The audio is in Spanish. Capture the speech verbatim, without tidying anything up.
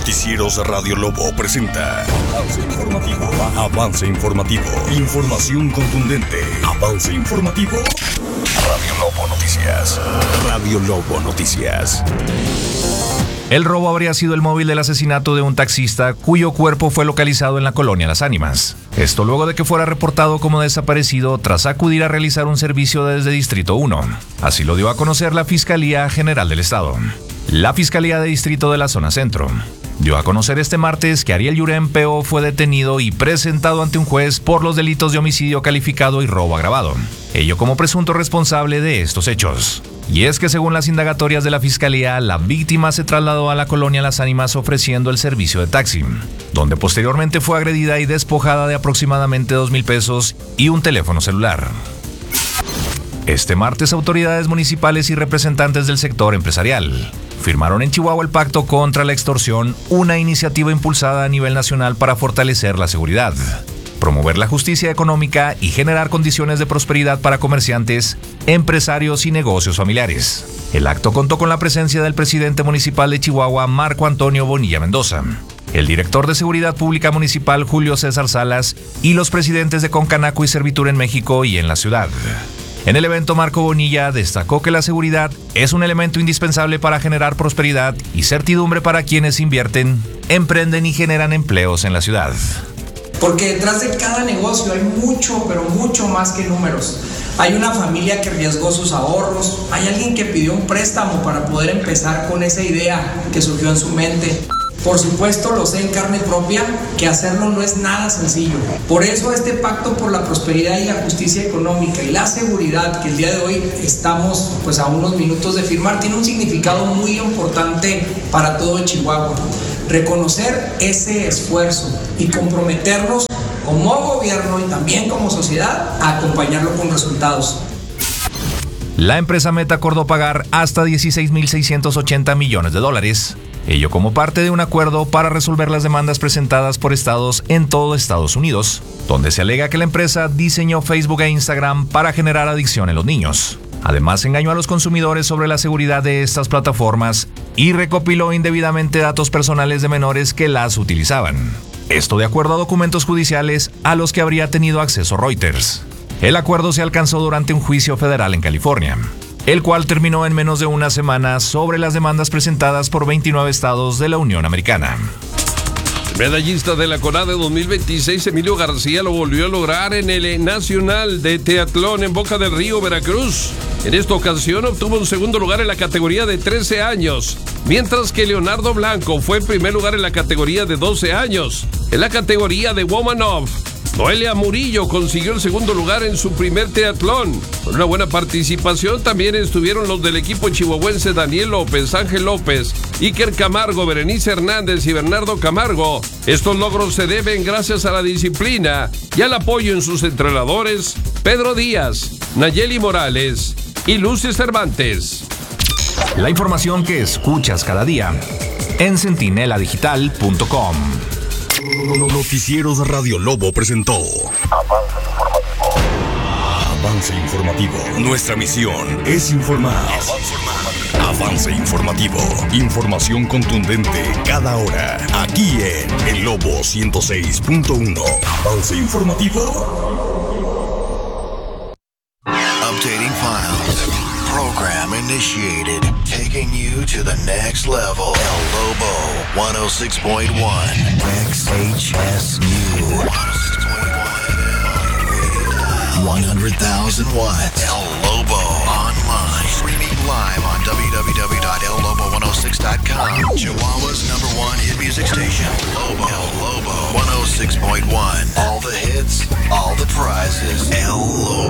Noticieros Radio Lobo presenta Avance Informativo. Avance Informativo. Información contundente. Avance Informativo. Radio Lobo Noticias. Radio Lobo Noticias. El robo habría sido el móvil del asesinato de un taxista cuyo cuerpo fue localizado en la colonia Las Ánimas. Esto luego de que fuera reportado como desaparecido tras acudir a realizar un servicio desde Distrito uno. Así lo dio a conocer la Fiscalía General del Estado. La Fiscalía de Distrito de la Zona Centro dio a conocer este martes que Ariel Yurem Peo fue detenido y presentado ante un juez por los delitos de homicidio calificado y robo agravado, ello como presunto responsable de estos hechos. Y es que según las indagatorias de la Fiscalía, la víctima se trasladó a la colonia Las Ánimas ofreciendo el servicio de taxi, donde posteriormente fue agredida y despojada de aproximadamente dos mil pesos y un teléfono celular. Este martes, autoridades municipales y representantes del sector empresarial firmaron en Chihuahua el Pacto contra la Extorsión, una iniciativa impulsada a nivel nacional para fortalecer la seguridad, promover la justicia económica y generar condiciones de prosperidad para comerciantes, empresarios y negocios familiares. El acto contó con la presencia del presidente municipal de Chihuahua, Marco Antonio Bonilla Mendoza, el director de Seguridad Pública Municipal, Julio César Salas, y los presidentes de Concanaco y Servitur en México y en la ciudad. En el evento, Marco Bonilla destacó que la seguridad es un elemento indispensable para generar prosperidad y certidumbre para quienes invierten, emprenden y generan empleos en la ciudad. Porque detrás de cada negocio hay mucho, pero mucho más que números. Hay una familia que arriesgó sus ahorros, hay alguien que pidió un préstamo para poder empezar con esa idea que surgió en su mente. Por supuesto, lo sé en carne propia, que hacerlo no es nada sencillo. Por eso este pacto por la prosperidad y la justicia económica y la seguridad que el día de hoy estamos pues a unos minutos de firmar tiene un significado muy importante para todo Chihuahua. Reconocer ese esfuerzo y comprometernos como gobierno y también como sociedad a acompañarlo con resultados. La empresa Meta acordó pagar hasta dieciséis mil seiscientos ochenta millones de dólares, ello como parte de un acuerdo para resolver las demandas presentadas por estados en todo Estados Unidos, donde se alega que la empresa diseñó Facebook e Instagram para generar adicción en los niños. Además, engañó a los consumidores sobre la seguridad de estas plataformas y recopiló indebidamente datos personales de menores que las utilizaban. Esto de acuerdo a documentos judiciales a los que habría tenido acceso Reuters. El acuerdo se alcanzó durante un juicio federal en California, el cual terminó en menos de una semana sobre las demandas presentadas por veintinueve estados de la Unión Americana. El medallista de la CONADE dos mil veintiséis, Emilio García, lo volvió a lograr en el Nacional de Teatlón en Boca del Río, Veracruz. En esta ocasión obtuvo un segundo lugar en la categoría de trece años, mientras que Leonardo Blanco fue en primer lugar en la categoría de doce años. En la categoría de Woman of, Noelia Murillo consiguió el segundo lugar en su primer teatlón. Con una buena participación también estuvieron los del equipo chihuahuense Daniel López, Ángel López, Iker Camargo, Berenice Hernández y Bernardo Camargo. Estos logros se deben gracias a la disciplina y al apoyo en sus entrenadores Pedro Díaz, Nayeli Morales y Lucy Cervantes. La información que escuchas cada día en centinela digital punto com. Noticieros Radio Lobo presentó Avance Informativo. Avance Informativo. Nuestra misión es informar. Avance Informativo. Información contundente cada hora. Aquí en El Lobo ciento seis punto uno. Avance Informativo. Updating files. Program initiated. Taking you to the next level. El Lobo one oh six point one. X H S U. one hundred thousand watts. El Lobo online. Streaming live on w w w dot el lobo one oh six dot com. Chihuahua's number one hit music station. Lobo. El Lobo one oh six point one. All the hits, all the prizes. El Lobo.